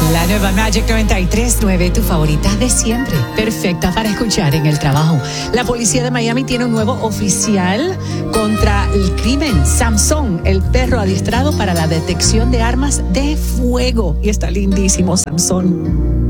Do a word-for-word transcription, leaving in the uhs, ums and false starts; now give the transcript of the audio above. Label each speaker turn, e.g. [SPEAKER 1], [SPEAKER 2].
[SPEAKER 1] La nueva Magic noventa y tres punto nueve, tu favorita de siempre. Perfecta para escuchar en el trabajo. La policía de Miami tiene un nuevo oficial contra el crimen. Samson, el perro adiestrado para la detección de armas de fuego. Y está lindísimo, Samson.